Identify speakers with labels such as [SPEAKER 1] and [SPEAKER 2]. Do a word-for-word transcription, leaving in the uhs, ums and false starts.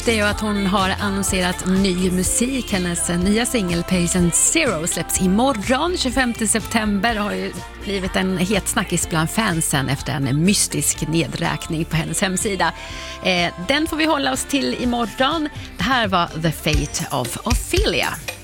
[SPEAKER 1] det är ju att hon har annonserat ny musik. Hennes nya singel Patient Zero släpps imorgon, tjugofemte september. Har ju blivit en het snackis bland fansen efter en mystisk nedräkning på hennes hemsida. Eh, den får vi hålla oss till imorgon. Det här var The Fate of Ophelia.